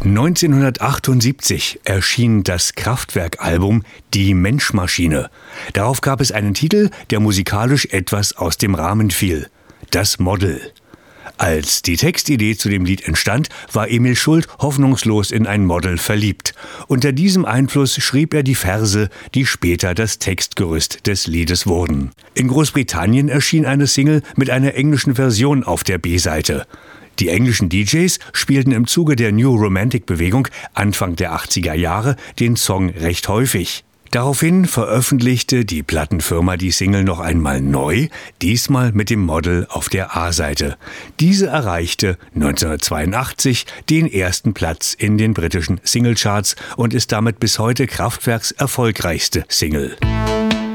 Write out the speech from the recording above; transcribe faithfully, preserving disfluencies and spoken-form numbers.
neunzehnhundertachtundsiebzig erschien das Kraftwerk-Album Die Mensch-Maschine. Darauf gab es einen Titel, der musikalisch etwas aus dem Rahmen fiel: Das Model. Als die Textidee zu dem Lied entstand, war Emil Schult hoffnungslos in ein Model verliebt. Unter diesem Einfluss schrieb er die Verse, die später das Textgerüst des Liedes wurden. In Großbritannien erschien eine Single mit einer englischen Version auf der B-Seite. Die englischen D Js spielten im Zuge der New Romantic-Bewegung Anfang der achtziger Jahre den Song recht häufig. Daraufhin veröffentlichte die Plattenfirma die Single noch einmal neu, diesmal mit dem Model auf der A-Seite. Diese erreichte neunzehnhundertzweiundachtzig den ersten Platz in den britischen Singlecharts und ist damit bis heute Kraftwerks erfolgreichste Single.